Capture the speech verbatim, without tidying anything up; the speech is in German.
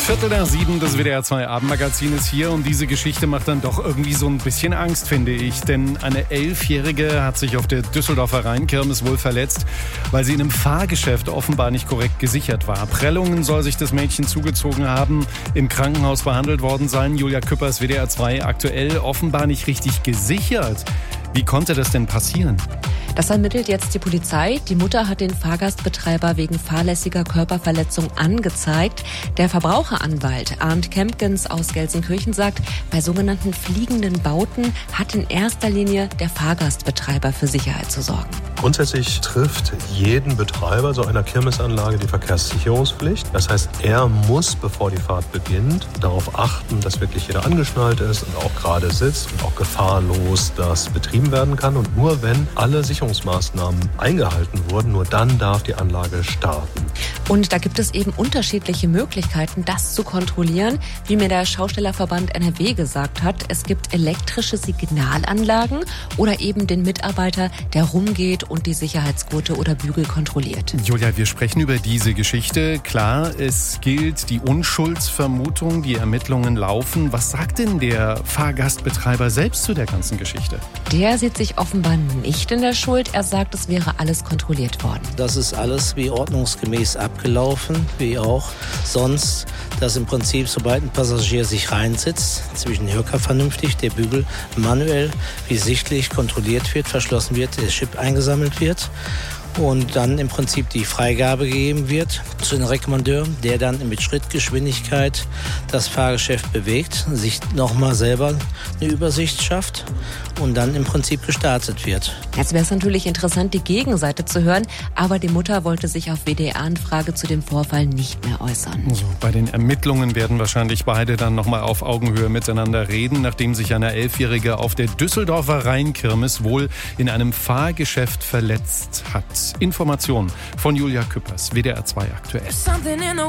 Viertel nach sieben, das W D R zwei Abendmagazin ist hier und diese Geschichte macht dann doch irgendwie so ein bisschen Angst, finde ich. Denn eine Elfjährige hat sich auf der Düsseldorfer Rheinkirmes wohl verletzt, weil sie in einem Fahrgeschäft offenbar nicht korrekt gesichert war. Prellungen soll sich das Mädchen zugezogen haben, im Krankenhaus behandelt worden sein. Julia Küppers, W D R zwei, aktuell offenbar nicht richtig gesichert. Wie konnte das denn passieren? Das ermittelt jetzt die Polizei. Die Mutter hat den Fahrgastbetreiber wegen fahrlässiger Körperverletzung angezeigt. Der Verbraucheranwalt Arndt Kempkens aus Gelsenkirchen sagt, bei sogenannten fliegenden Bauten hat in erster Linie der Fahrgastbetreiber für Sicherheit zu sorgen. Grundsätzlich trifft jeden Betreiber so einer Kirmesanlage die Verkehrssicherungspflicht. Das heißt, er muss, bevor die Fahrt beginnt, darauf achten, dass wirklich jeder angeschnallt ist und auch gerade sitzt und auch gefahrlos das betrieben werden kann. Und nur wenn alle Sicherungsmaßnahmen eingehalten wurden, nur dann darf die Anlage starten. Und da gibt es eben unterschiedliche Möglichkeiten, das zu kontrollieren. Wie mir der Schaustellerverband N R W gesagt hat, es gibt elektrische Signalanlagen oder eben den Mitarbeiter, der rumgeht und die Sicherheitsgurte oder Bügel kontrolliert. Julia, wir sprechen über diese Geschichte. Klar, es gilt die Unschuldsvermutung, die Ermittlungen laufen. Was sagt denn der Fahrgastbetreiber selbst zu der ganzen Geschichte? Der sieht sich offenbar nicht in der Schuld. Er sagt, es wäre alles kontrolliert worden. Das ist alles wie ordnungsgemäß abgelaufen, wie auch sonst, dass im Prinzip, sobald ein Passagier sich reinsitzt, zwischen Höcker vernünftig, der Bügel manuell, wie sichtlich kontrolliert wird, verschlossen wird, der Chip eingesammelt wird und dann im Prinzip die Freigabe gegeben wird zu den Rekommandeur, der dann mit Schrittgeschwindigkeit das Fahrgeschäft bewegt, sich nochmal selber eine Übersicht schafft und dann im Prinzip gestartet wird. Jetzt wäre es natürlich interessant, die Gegenseite zu hören, aber die Mutter wollte sich auf W D R-Anfrage zu dem Vorfall nicht mehr äußern. Also bei den Ermittlungen werden wahrscheinlich beide dann nochmal auf Augenhöhe miteinander reden, nachdem sich eine Elfjährige auf der Düsseldorfer Rheinkirmes wohl in einem Fahrgeschäft verletzt hat. Informationen von Julia Küppers, W D R zwei aktuell.